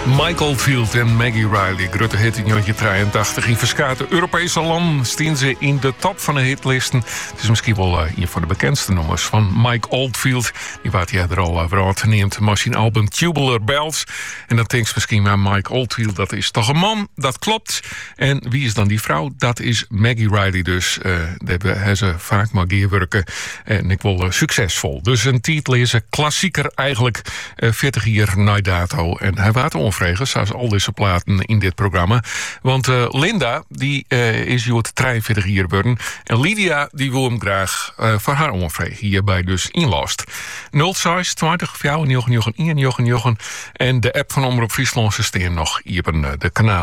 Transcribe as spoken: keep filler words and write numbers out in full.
Mike Oldfield en Maggie Riley. Grote hit in negentien drieëntachtig. In verschillende Europese landen staan ze in de top van de hitlisten. Het is misschien wel uh, een van de bekendste nummers van Mike Oldfield. Die wat hij er al over had neemt. Machine album Tubular Bells. En dan denkt misschien maar Mike Oldfield, dat is toch een man? Dat klopt. En wie is dan die vrouw? Dat is Maggie Riley dus. Uh, daar hebben ze vaak maar gewerken. En ik wil uh, succesvol. Dus een titel is een klassieker eigenlijk. Uh, veertig jaar na dato. En hij waart onvregen, zoals al deze platen in dit programma. Want uh, Linda, die uh, is joh drieënveertig jaar geworden. En Lydia, die wil hem graag uh, voor haar onvregen hierbij dus inlast. nul zes twintig vier negen negen een negen negen. En de app van Omroep Friesland staan nog hier op de kanaal.